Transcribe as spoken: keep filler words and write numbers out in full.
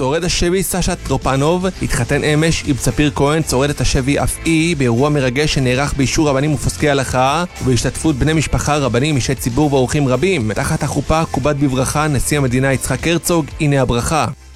שורד השבי סשה טרופנוב התחתן אמש עם ספיר כהן, שורדת השבי אף היא, באירוע מרגש שנערך באישור רבנים ופוסקי הלכה ובהשתתפות בני משפחה, רבנים, אישי ציבור ואורחים רבים. תחת החופה קובט בברכה נשיא המדינה יצחק הרצוג. הנה הברכה.